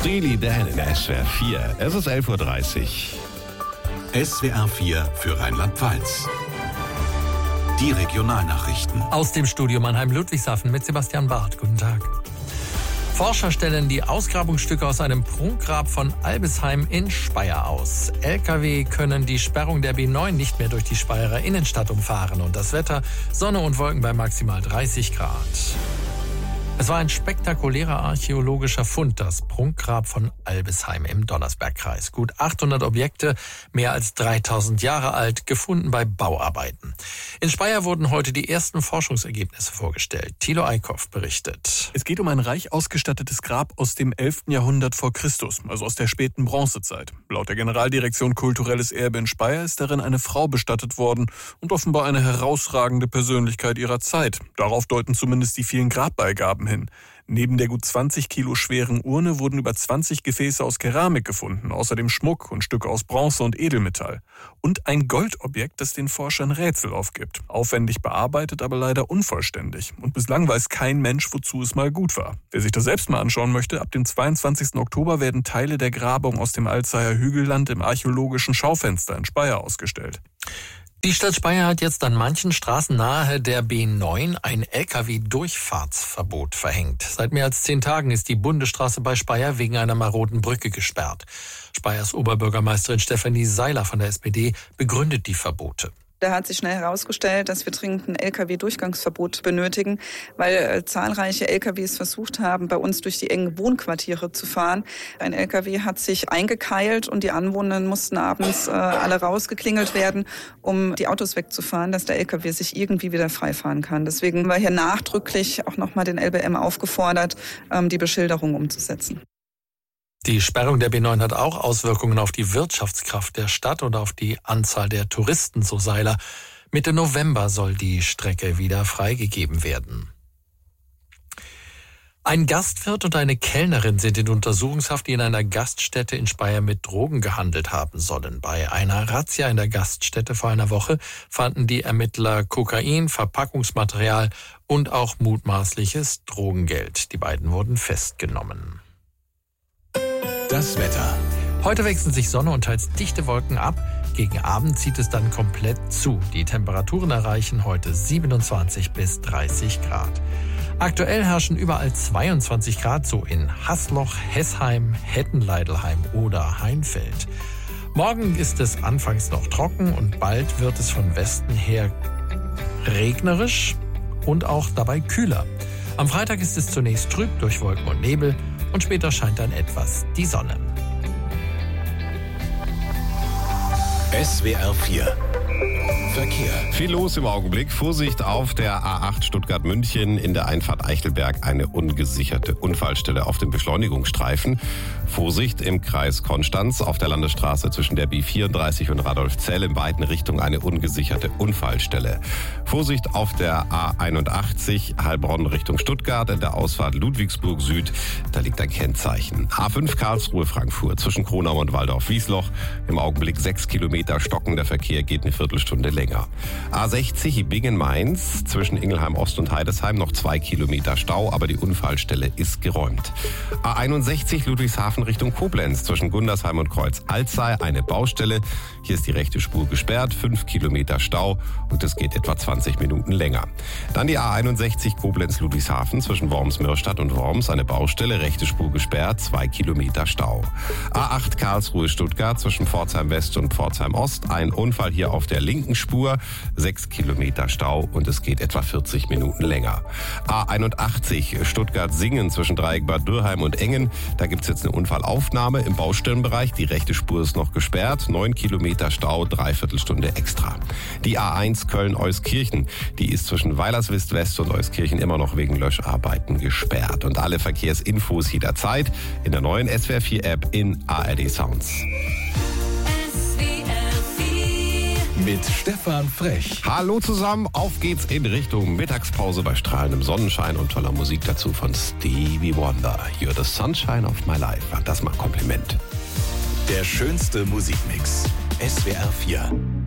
Steely Dan in SWR 4. Es ist 11.30 Uhr. SWR 4 für Rheinland-Pfalz. Die Regionalnachrichten. Aus dem Studio Mannheim-Ludwigshafen mit Sebastian Barth. Guten Tag. Forscher stellen die Ausgrabungsstücke aus einem Prunkgrab von Albisheim in Speyer aus. Lkw können die Sperrung der B9 nicht mehr durch die Speyerer Innenstadt umfahren. Und das Wetter: Sonne und Wolken bei maximal 30 Grad. Es war ein spektakulärer archäologischer Fund, das Prunkgrab von Albisheim im Donnersbergkreis. Gut 800 Objekte, mehr als 3000 Jahre alt, gefunden bei Bauarbeiten. In Speyer wurden heute die ersten Forschungsergebnisse vorgestellt. Thilo Eickhoff berichtet. Es geht um ein reich ausgestattetes Grab aus dem 11. Jahrhundert vor Christus, also aus der späten Bronzezeit. Laut der Generaldirektion Kulturelles Erbe in Speyer ist darin eine Frau bestattet worden und offenbar eine herausragende Persönlichkeit ihrer Zeit. Darauf deuten zumindest die vielen Grabbeigaben hin. Neben der gut 20 Kilo schweren Urne wurden über 20 Gefäße aus Keramik gefunden, außerdem Schmuck und Stücke aus Bronze und Edelmetall. Und ein Goldobjekt, das den Forschern Rätsel aufgibt. Aufwendig bearbeitet, aber leider unvollständig. Und bislang weiß kein Mensch, wozu es mal gut war. Wer sich das selbst mal anschauen möchte, ab dem 22. Oktober werden Teile der Grabung aus dem Alzeyer Hügelland im archäologischen Schaufenster in Speyer ausgestellt. Die Stadt Speyer hat jetzt an manchen Straßen nahe der B9 ein Lkw-Durchfahrtsverbot verhängt. Seit mehr als 10 Tagen ist die Bundesstraße bei Speyer wegen einer maroden Brücke gesperrt. Speyers Oberbürgermeisterin Stefanie Seiler von der SPD begründet die Verbote. Da hat sich schnell herausgestellt, dass wir dringend ein Lkw-Durchgangsverbot benötigen, weil zahlreiche Lkws versucht haben, bei uns durch die engen Wohnquartiere zu fahren. Ein Lkw hat sich eingekeilt und die Anwohner mussten abends alle rausgeklingelt werden, um die Autos wegzufahren, dass der Lkw sich irgendwie wieder freifahren kann. Deswegen war hier nachdrücklich auch nochmal den LBM aufgefordert, die Beschilderung umzusetzen. Die Sperrung der B9 hat auch Auswirkungen auf die Wirtschaftskraft der Stadt und auf die Anzahl der Touristen, so Seiler. Mitte November soll die Strecke wieder freigegeben werden. Ein Gastwirt und eine Kellnerin sind in Untersuchungshaft, die in einer Gaststätte in Speyer mit Drogen gehandelt haben sollen. Bei einer Razzia in der Gaststätte vor einer Woche fanden die Ermittler Kokain, Verpackungsmaterial und auch mutmaßliches Drogengeld. Die beiden wurden festgenommen. Das Wetter. Heute wechseln sich Sonne und teils dichte Wolken ab. Gegen Abend zieht es dann komplett zu. Die Temperaturen erreichen heute 27 bis 30 Grad. Aktuell herrschen überall 22 Grad, so in Hasloch, Hessheim, Hettenleidelheim oder Heinfeld. Morgen ist es anfangs noch trocken und bald wird es von Westen her regnerisch und auch dabei kühler. Am Freitag ist es zunächst trüb durch Wolken und Nebel und später scheint dann etwas die Sonne. SWR 4 Verkehr. Viel los im Augenblick. Vorsicht auf der A8 Stuttgart-München in der Einfahrt Eichelberg. Eine ungesicherte Unfallstelle auf dem Beschleunigungsstreifen. Vorsicht im Kreis Konstanz auf der Landesstraße zwischen der B34 und Radolfzell in beiden Richtungen eine ungesicherte Unfallstelle. Vorsicht auf der A81 Heilbronn Richtung Stuttgart in der Ausfahrt Ludwigsburg Süd. Da liegt ein Kennzeichen. A5 Karlsruhe-Frankfurt zwischen Kronau und Waldorf-Wiesloch. Im Augenblick 6 Kilometer stockender Verkehr, geht eine Viertelstunde länger. A60 Bingen-Mainz zwischen Ingelheim Ost und Heidesheim noch 2 Kilometer Stau, aber die Unfallstelle ist geräumt. A61 Ludwigshafen Richtung Koblenz zwischen Gundersheim und Kreuz Alzey eine Baustelle. Hier ist die rechte Spur gesperrt, 5 Kilometer Stau und es geht etwa 20 Minuten länger. Dann die A61 Koblenz-Ludwigshafen zwischen Worms-Mürstadt und Worms eine Baustelle, rechte Spur gesperrt, 2 Kilometer Stau. A8 Karlsruhe-Stuttgart zwischen Pforzheim West und Pforzheim Ost ein Unfall hier auf der linken Spur, 6 Kilometer Stau und es geht etwa 40 Minuten länger. A81 Stuttgart-Singen zwischen Dreieck Bad Dürrheim und Engen, da gibt es jetzt eine Unfallaufnahme im Baustellenbereich, die rechte Spur ist noch gesperrt, 9 Kilometer Stau, Dreiviertelstunde extra. Die A1 Köln-Euskirchen, die ist zwischen Weilerswist West und Euskirchen immer noch wegen Löscharbeiten gesperrt. Und alle Verkehrsinfos jederzeit in der neuen SWR 4 App in ARD Sounds. Mit Stefan Frech. Hallo zusammen, auf geht's in Richtung Mittagspause bei strahlendem Sonnenschein und toller Musik dazu von Stevie Wonder. You're the sunshine of my life. Das mal ein Kompliment. Der schönste Musikmix. SWR 4.